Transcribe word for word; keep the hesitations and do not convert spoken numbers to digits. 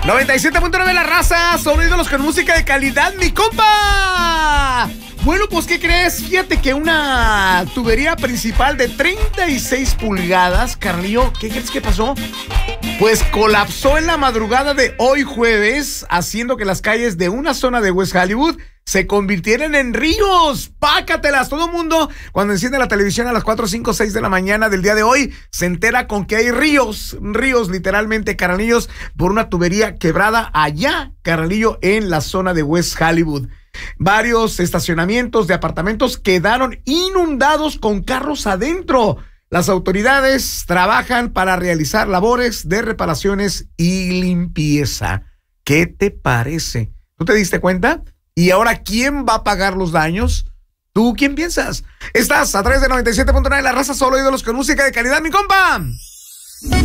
noventa y siete punto nueve La Raza, sobre ídolos con música de calidad, mi compa. Bueno, pues, ¿qué crees? Fíjate que una tubería principal de treinta y seis pulgadas, Carlillo, ¿qué crees que pasó? Pues colapsó en la madrugada de hoy jueves, haciendo que las calles de una zona de West Hollywood se convirtieran en ríos. Pácatelas. Todo el mundo, cuando enciende la televisión a las cuatro, cinco, seis de la mañana del día de hoy, se entera con que hay ríos, ríos literalmente, carnalillos, por una tubería quebrada allá, carnalillo, en la zona de West Hollywood. Varios estacionamientos de apartamentos quedaron inundados con carros adentro. Las autoridades trabajan para realizar labores de reparaciones y limpieza. ¿Qué te parece? ¿Tú te diste cuenta? ¿Y ahora quién va a pagar los daños? ¿Tú quién piensas? Estás a través de noventa y siete punto nueve La Raza, solo ídolos con música de calidad, mi compa.